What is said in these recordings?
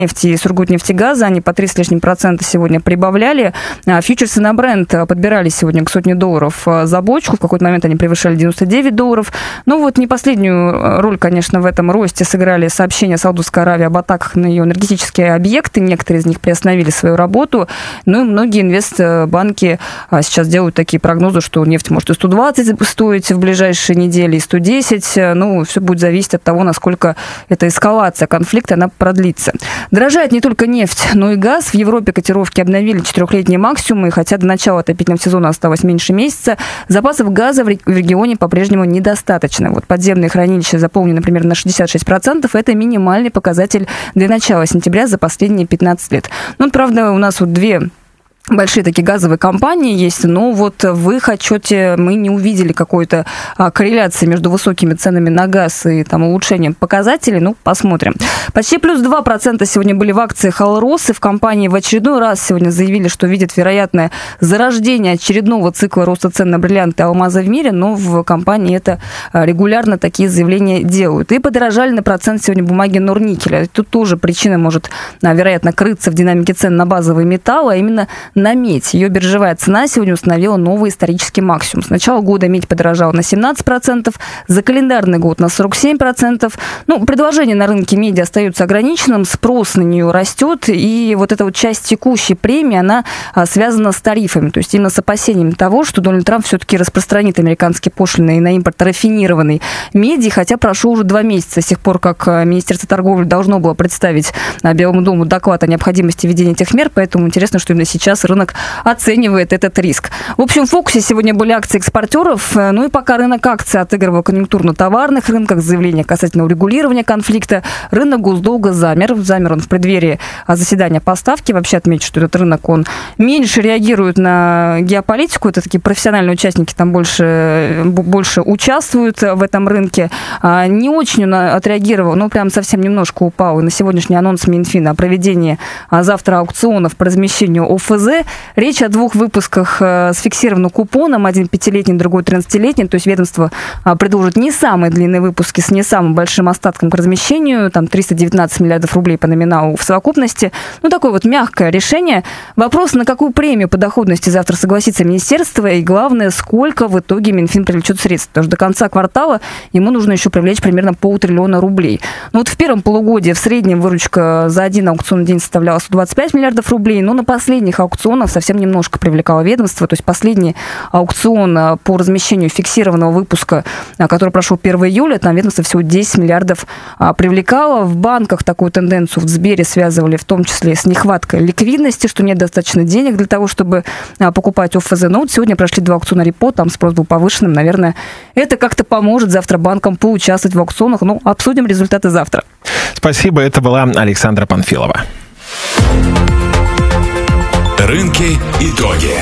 нефти и Сургутнефтегаза, они по 3 с лишним процента сегодня прибавляли. Фьючерсы на Брент подбирались сегодня к $100 за бочку. В какой-то момент они превышали $99. Ну вот не последнюю роль, конечно, в этом росте сыграли сообщения Саудовской Аравии об атаках на ее энергетические объекты. Некоторые из них приостановили свою работу. Ну и многие инвестбанки сейчас делают такие прогнозы, что нефть может и 120 стоить в ближайшие недели, и 110. Ну, все будет зависеть от того, насколько эта эскалация конфликта, она продлится. Дорожает не только нефть, но и газ. В Европе котировки обновили 4-летние максимумы, и хотя до начала отопительного сезона осталось меньше месяца, запасов газа в регионе по-прежнему недостаточно. Вот подземные хранилища заполнены, например, на 66%. Это минимальный показатель для начала сентября за последние 15 лет. Ну, правда, у нас вот две большие такие газовые компании есть, но вот в их отчете мы не увидели какой-то корреляции между высокими ценами на газ и там улучшением показателей. Ну, посмотрим. Почти плюс 2% сегодня были в акциях Алросы. В компании в очередной раз сегодня заявили, что видят вероятное зарождение очередного цикла роста цен на бриллианты и алмазы в мире, но в компании это регулярно такие заявления делают. И подорожали на процент сегодня бумаги Норникеля. Тут тоже причина может, вероятно, крыться в динамике цен на базовые металлы, а именно на медь. Ее биржевая цена сегодня установила новый исторический максимум. С начала года медь подорожала на 17%, за календарный год на 47%. Ну, предложение на рынке меди остается ограниченным, спрос на нее растет, и вот эта вот часть текущей премии, она связана с тарифами, то есть именно с опасением того, что Дональд Трамп все-таки распространит американские пошлины на импорт рафинированной меди, хотя прошло уже 2 месяца с тех пор, как Министерство торговли должно было представить Белому дому доклад о необходимости введения этих мер, поэтому интересно, что именно сейчас рынок оценивает этот риск. В общем, в фокусе сегодня были акции экспортеров, ну и пока рынок акций отыгрывал конъюнктуру на товарных рынках, заявления касательно урегулирования конфликта, рынок госдолга замер. Замер он в преддверии заседания по ставке. Вообще отмечу, что этот рынок, он меньше реагирует на геополитику, это такие профессиональные участники там больше участвуют в этом рынке. Не очень он отреагировал, но прям совсем немножко упал. И на сегодняшний анонс Минфина о проведении завтра аукционов по размещению ОФЗ. Речь о 2 выпусках с фиксированным купоном, один 5-летний, другой 13-летний, то есть ведомство предложит не самые длинные выпуски с не самым большим остатком к размещению, там 319 миллиардов рублей по номиналу в совокупности. Ну, такое вот мягкое решение. Вопрос, на какую премию по доходности завтра согласится министерство, и главное, сколько в итоге Минфин привлечет средств, потому что до конца квартала ему нужно еще привлечь примерно 500 миллиона рублей. Ну, вот в первом полугодии в среднем выручка за один аукционный день составляла 125 миллиардов рублей, но на последних аукционах совсем немножко привлекало ведомство. То есть последний аукцион по размещению фиксированного выпуска, который прошел 1 июля, там ведомство всего 10 миллиардов привлекало. В банках такую тенденцию в Сбере связывали в том числе с нехваткой ликвидности, что нет достаточно денег для того, чтобы покупать ОФЗ. Но вот сегодня прошли 2 аукциона репо, там спрос был повышенным. Наверное, это как-то поможет завтра банкам поучаствовать в аукционах. Ну, обсудим результаты завтра. Спасибо. Это была Александра Панфилова. Рынки итоги.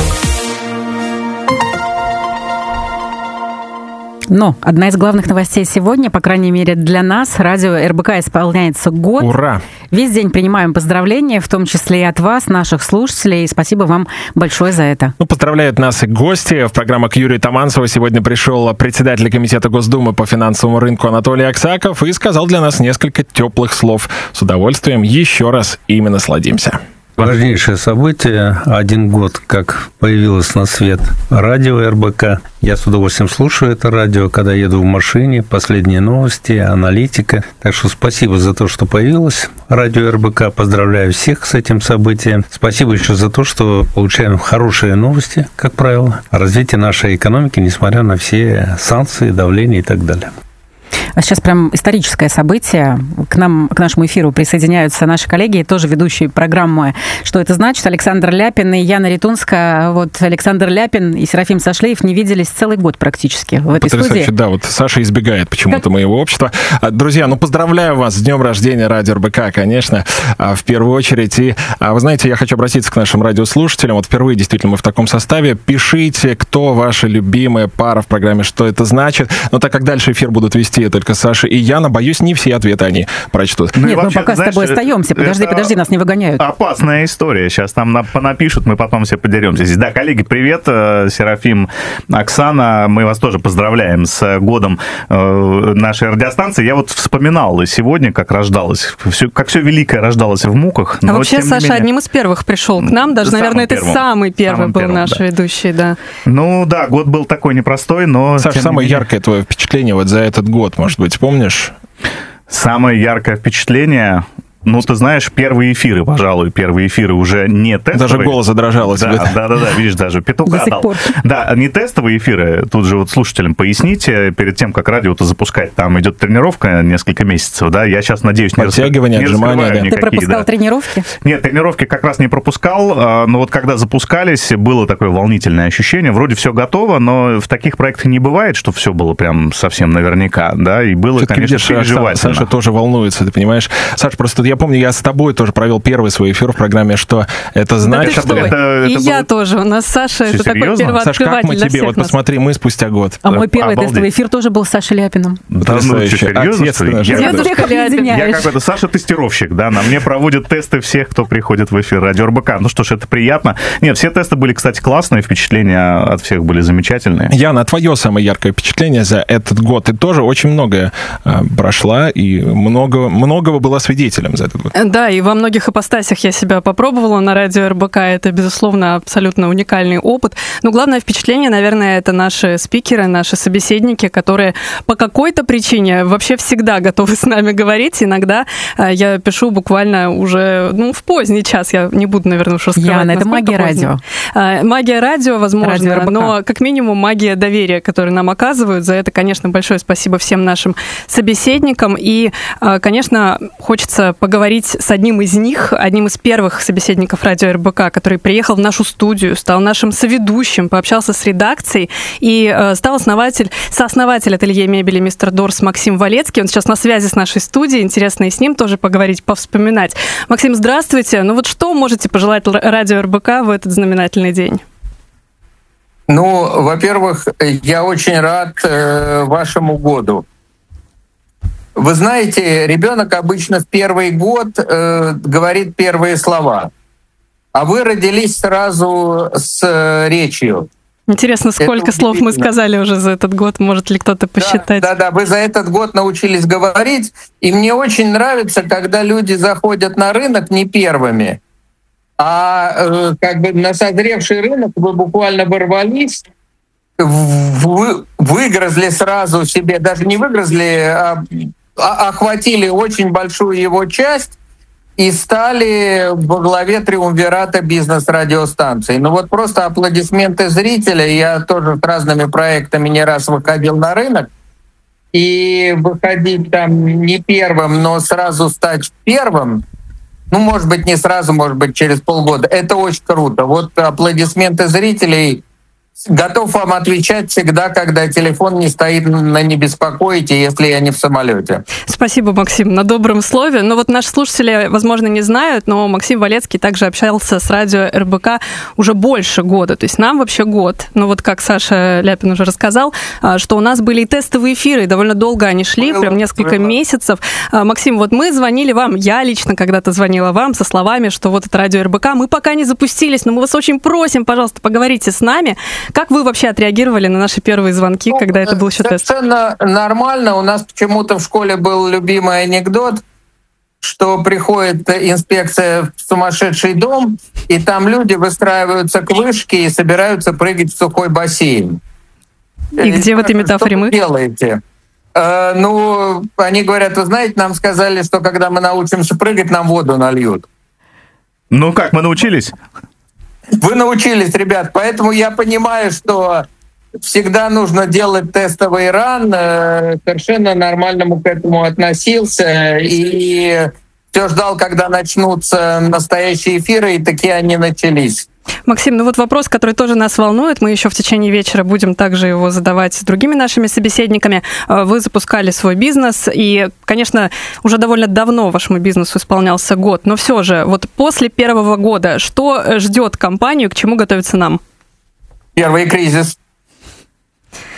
Но одна из главных новостей сегодня, по крайней мере для нас, радио РБК исполняется год. Ура! Весь день принимаем поздравления, в том числе и от вас, наших слушателей. И спасибо вам большое за это. Ну, поздравляют нас и гости. В программу к Юрию Таманцеву сегодня пришел председатель Комитета Госдумы по финансовому рынку Анатолий Аксаков и сказал для нас несколько теплых слов. С удовольствием еще раз ими насладимся. Важнейшее событие. 1 год, как появилось на свет радио РБК. Я с удовольствием слушаю это радио, когда еду в машине, последние новости, аналитика. Так что спасибо за то, что появилось радио РБК. Поздравляю всех с этим событием. Спасибо еще за то, что получаем хорошие новости, как правило, о развитии нашей экономики, несмотря на все санкции, давление и так далее. А сейчас прям историческое событие. К нашему эфиру присоединяются наши коллеги, тоже ведущие программы «Что это значит?». Александр Ляпин и Яна Ритунска. Вот Александр Ляпин и Серафим Сашлеев не виделись целый год практически в этой студии. Да, вот Саша избегает почему-то моего общества. Друзья, поздравляю вас с днем рождения радио РБК, конечно, в первую очередь. И, вы знаете, я хочу обратиться к нашим радиослушателям. Вот впервые действительно мы в таком составе. Пишите, кто ваша любимая пара в программе «Что это значит?». Но так как дальше эфир будут вести только только Саша и Яна. Боюсь, не все ответы они прочтут. Нет, мы пока с тобой остаемся. Подожди, нас не выгоняют. Опасная история. Сейчас там понапишут, мы потом все подеремся здесь. Да, коллеги, привет. Серафим, Оксана, мы вас тоже поздравляем с годом нашей радиостанции. Я вот вспоминал сегодня, как рождалось, как все великое рождалось в муках. А вообще, Саша одним из первых пришел к нам, даже, наверное, ты самый первый был наш ведущий, да. Ну да, год был такой непростой, но... Саша, самое яркое твое впечатление вот за этот год, может быть, помнишь? Самое яркое впечатление... Ну, ты знаешь, первые эфиры уже не тестовые. Даже голос задрожал у тебя. Да, видишь, даже петуха дал. Да, не тестовые эфиры, тут же вот слушателям поясните, перед тем, как радио-то запускать, там идет тренировка несколько месяцев, да, я сейчас, надеюсь, не отжимания, да. Ты пропускал тренировки? Нет, тренировки как раз не пропускал, но вот когда запускались, было такое волнительное ощущение, вроде все готово, но в таких проектах не бывает, что все было прям совсем наверняка, да, и было, конечно, переживательно. Саша тоже волнуется, ты понимаешь. Саша, просто я помню, я с тобой тоже провел первый свой эфир в программе «Что это значит?». Я тоже. У нас Саша, это такой первооткрыватель. Саша, как мы тебе? Вот посмотри, мы спустя год. А мой первый тестовый эфир тоже был с Сашей Ляпиным. Да, ну ты серьезно? Я какой-то Саша-тестировщик, да, на мне проводят тесты всех, кто приходит в эфир Радио РБК. Ну что ж, это приятно. Нет, все тесты были, кстати, классные, впечатления от всех были замечательные. Яна, твое самое яркое впечатление за этот год? Ты тоже очень многое прошла и многого была свидетелем за этот год. Да, и во многих ипостасях я себя попробовала на радио РБК. Это, безусловно, абсолютно уникальный опыт. Но главное впечатление, наверное, это наши спикеры, наши собеседники, которые по какой-то причине вообще всегда готовы с нами говорить. Иногда я пишу буквально уже в поздний час. Я не буду, наверное, уж раскрывать. Яна, это магия радио. Магия радио, возможно, но как минимум магия доверия, которую нам оказывают. За это, конечно, большое спасибо всем нашим собеседникам. И, конечно, хочется поговорить с одним из них, одним из первых собеседников радио РБК, который приехал в нашу студию, стал нашим соведущим, пообщался с редакцией и стал сооснователь ателье мебели «Мистер Дорс» Максим Валецкий. Он сейчас на связи с нашей студией. Интересно и с ним тоже поговорить, повспоминать. Максим, здравствуйте. Ну вот что можете пожелать радио РБК в этот знаменательный день? Ну, во-первых, я очень рад вашему году. Вы знаете, ребенок обычно в первый год говорит первые слова, а вы родились сразу с речью. Интересно, сколько слов мы сказали уже за этот год, может ли кто-то посчитать? Да, вы за этот год научились говорить, и мне очень нравится, когда люди заходят на рынок не первыми, а как бы на созревший рынок вы буквально ворвались, выгрызли сразу себе, даже не выгрызли, охватили очень большую его часть и стали во главе триумвирата бизнес-радиостанций. Ну вот просто аплодисменты зрителя. Я тоже с разными проектами не раз выходил на рынок. И выходить там не первым, но сразу стать первым, ну, может быть, не сразу, может быть, через полгода. Это очень круто. Вот аплодисменты зрителей. Готов вам отвечать всегда, когда телефон не стоит на «не беспокойте», если я не в самолете. Спасибо, Максим, на добром слове. Но вот наши слушатели, возможно, не знают, но Максим Валецкий также общался с радио РБК уже больше года. То есть нам вообще год. Но вот как Саша Ляпин уже рассказал, что у нас были и тестовые эфиры, и довольно долго они шли, прям несколько месяцев. Максим, вот мы звонили вам, я лично когда-то звонила вам со словами, что вот это радио РБК, мы пока не запустились, но мы вас очень просим, пожалуйста, поговорите с нами. Как вы вообще отреагировали на наши первые звонки, когда это был еще тест? Совершенно нормально. У нас почему-то в школе был любимый анекдот, что приходит инспекция в сумасшедший дом, и там люди выстраиваются к вышке и собираются прыгать в сухой бассейн. И где в этой метафоре мы? Что вы делаете? Ну, они говорят, вы знаете, нам сказали, что когда мы научимся прыгать, нам воду нальют. Ну как, мы научились? Вы научились, ребят, поэтому я понимаю, что всегда нужно делать тестовый ран, совершенно нормальному к этому относился и все ждал, когда начнутся настоящие эфиры, и такие они начались. Максим, ну вот вопрос, который тоже нас волнует, мы еще в течение вечера будем также его задавать с другими нашими собеседниками. Вы запускали свой бизнес, и, конечно, уже довольно давно вашему бизнесу исполнялся год, но все же, вот после первого года, что ждет компанию, к чему готовится нам? Первый кризис.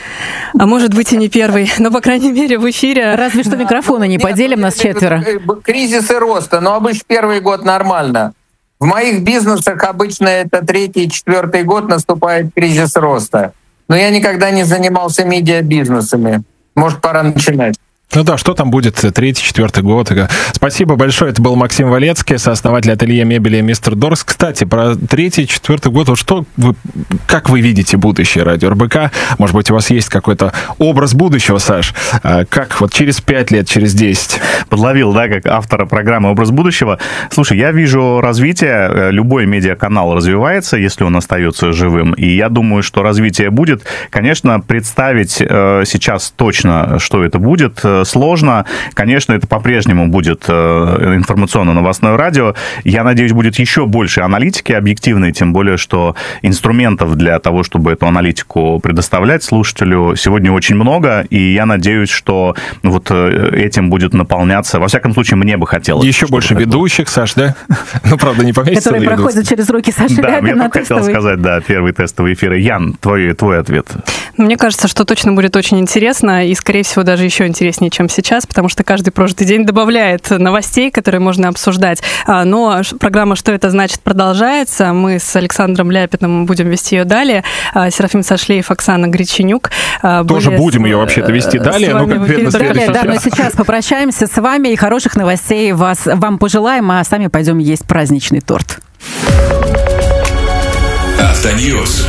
А может быть и не первый, но, по крайней мере, в эфире. Разве что микрофоны не поделим, нас 4. Кризисы роста, но обычно первый год нормально. В моих бизнесах обычно это 3-й, 4-й год наступает кризис роста. Но я никогда не занимался медиабизнесами. Может, пора начинать. Ну да, что там будет 3-4 год? Спасибо большое. Это был Максим Валецкий, сооснователь ателье мебели «Мистер Дорс». Кстати, про 3-4 год. Как вы видите будущее радио РБК? Может быть, у вас есть какой-то образ будущего, Саш? Как вот через 5 лет, через 10? Подловил, да, как автора программы «Образ будущего». Слушай, я вижу развитие. Любой медиаканал развивается, если он остается живым. И я думаю, что развитие будет. Конечно, представить сейчас точно, что это будет, сложно. Конечно, это по-прежнему будет информационно-новостное радио. Я надеюсь, будет еще больше аналитики объективной, тем более, что инструментов для того, чтобы эту аналитику предоставлять слушателю, сегодня очень много, и я надеюсь, что вот этим будет наполняться. Во всяком случае, мне бы хотелось. Еще больше ведущих, Саш, да? Ну, правда, не поместится. Которые проходят через руки Саши Ляпина. Да, я хотел сказать, да, первый тестовый эфир. Ян, твой ответ. Мне кажется, что точно будет очень интересно, и, скорее всего, даже еще интереснее, чем сейчас, потому что каждый прожитый день добавляет новостей, которые можно обсуждать. Но программа «Что это значит» продолжается. Мы с Александром Ляпиным будем вести ее далее. Серафим Сашлеев, Оксана Греченюк. Тоже будем ее вообще-то вести далее, но конкретно следующий Да, но сейчас попрощаемся с вами и хороших новостей вам пожелаем, а сами пойдем есть праздничный торт. Автоньюз.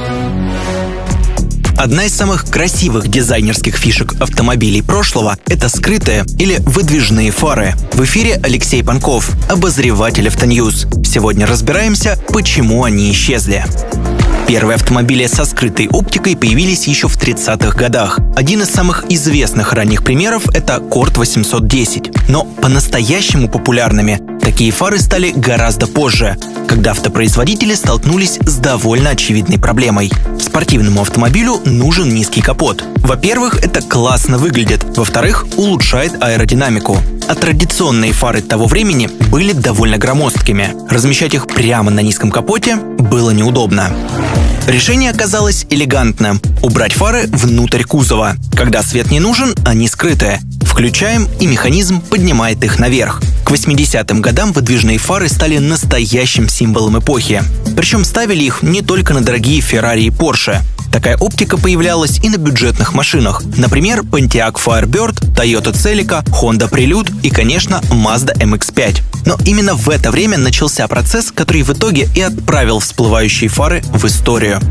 Одна из самых красивых дизайнерских фишек автомобилей прошлого – это скрытые или выдвижные фары. В эфире Алексей Панков, обозреватель Автоньюз. Сегодня разбираемся, почему они исчезли. Первые автомобили со скрытой оптикой появились еще в 30-х годах. Один из самых известных ранних примеров – это Корт 810. Но по-настоящему популярными такие фары стали гораздо позже, когда автопроизводители столкнулись с довольно очевидной проблемой. Спортивному автомобилю нужен низкий капот. Во-первых, это классно выглядит. Во-вторых, улучшает аэродинамику. А традиционные фары того времени были довольно громоздкими. Размещать их прямо на низком капоте было неудобно. Решение оказалось элегантным – убрать фары внутрь кузова. Когда свет не нужен, они скрытые. Включаем, и механизм поднимает их наверх. К 80-м годам выдвижные фары стали настоящим символом эпохи. Причем ставили их не только на дорогие Ferrari и Porsche. Такая оптика появлялась и на бюджетных машинах. Например, Pontiac Firebird, Toyota Celica, Honda Prelude и, конечно, Mazda MX-5. Но именно в это время начался процесс, который в итоге и отправил всплывающие фары в историю.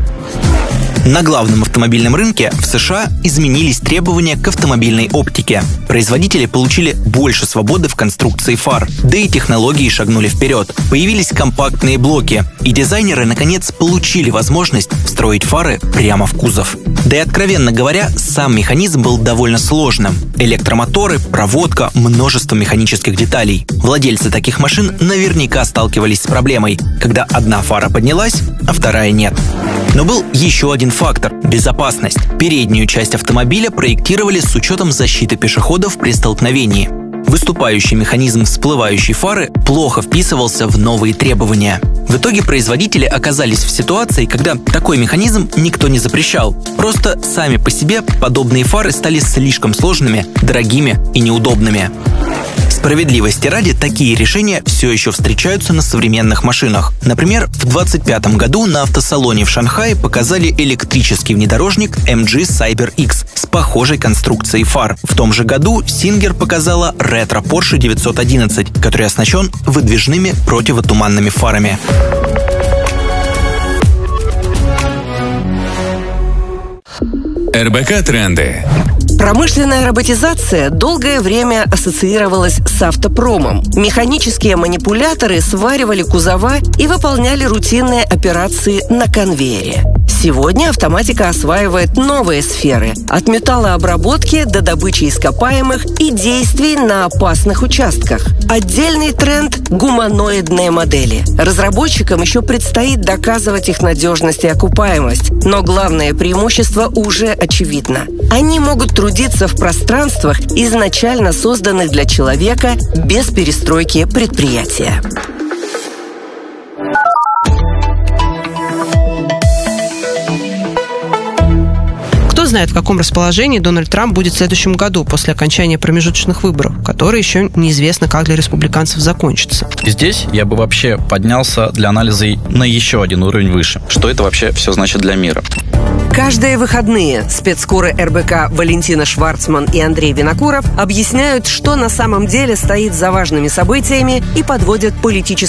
На главном автомобильном рынке в США изменились требования к автомобильной оптике. Производители получили больше свободы в конструкции фар, да и технологии шагнули вперед. Появились компактные блоки, и дизайнеры наконец получили возможность встроить фары прямо в кузов. Да и, откровенно говоря, сам механизм был довольно сложным. Электромоторы, проводка, множество механических деталей. Владельцы таких машин наверняка сталкивались с проблемой, когда одна фара поднялась, а вторая нет. Но был еще один фактор – безопасность. Переднюю часть автомобиля проектировали с учетом защиты пешеходов при столкновении. Выступающий механизм всплывающей фары плохо вписывался в новые требования. В итоге производители оказались в ситуации, когда такой механизм никто не запрещал. Просто сами по себе подобные фары стали слишком сложными, дорогими и неудобными. Справедливости ради, такие решения все еще встречаются на современных машинах. Например, в 2025 году на автосалоне в Шанхае показали электрический внедорожник MG Cyber X с похожей конструкцией фар. В том же году Singer показала ретро Porsche 911, который оснащен выдвижными противотуманными фарами. РБК тренды. Промышленная роботизация долгое время ассоциировалась с автопромом. Механические манипуляторы сваривали кузова и выполняли рутинные операции на конвейере. Сегодня автоматика осваивает новые сферы – от металлообработки до добычи ископаемых и действий на опасных участках. Отдельный тренд – гуманоидные модели. Разработчикам еще предстоит доказывать их надежность и окупаемость, но главное преимущество уже очевидно. Они могут трудиться в пространствах, изначально созданных для человека, без перестройки предприятия. знает, в каком расположении Дональд Трамп будет в следующем году после окончания промежуточных выборов, которые еще неизвестно, как для республиканцев закончатся. Здесь я бы вообще поднялся для анализа на еще один уровень выше. Что это вообще все значит для мира? Каждые выходные спецкоры РБК Валентина Шварцман и Андрей Винокуров объясняют, что на самом деле стоит за важными событиями и подводят политические